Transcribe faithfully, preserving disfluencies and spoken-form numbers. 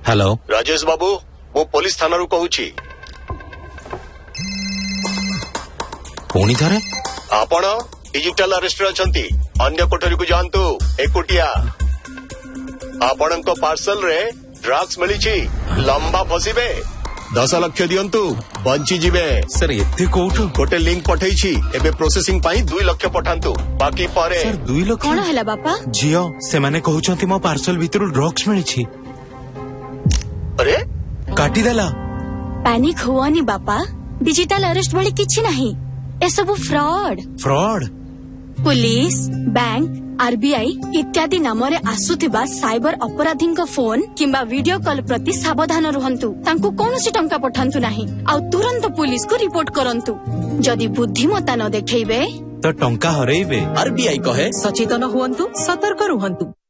Hello Rajesh बाबू वो police थाना कहूची पुणी थरे आपण डिजिटल अरेस्ट अछंती अन्य कोठरी को जानतु एकुटिया आपण पार्सल रे ड्रग्स मिली लंबा फसिबे दस लक्ष दियंतु बंची जीवे सर एते कोठु गोटे लिंक पठेइछि एबे प्रोसेसिंग पाई दो लाख पठांतु बाकी पारे सर दो लाख कोन हला बापा जियो से माने कहउछंती मो पार्सल भितरु ड्रग्स मिली अरे काटी देला पैनिक हुआनी बापा डिजिटल अरेस्ट वाली किछि नहीं ए सब fraud fraud police bank RBI इत्यादि नाम रे आसुथिबा साइबर अपराधी फोन किंबा वीडियो कॉल प्रति सावधान रुहंतु तांको कोनोसी टंका पठांतु नहीं आ तुरंत पुलिस को रिपोर्ट करंतु जदि बुद्धिमत्ता न देखैबे तो टंका हरैबे आरबीआई कहे सचेतन हुअन्तु सतर्क रुहन्तु।